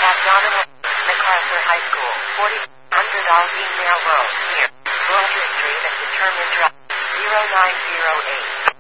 at Donald MacArthur High School, 4000 Aldine Road, near Broadway Street at determined 0908.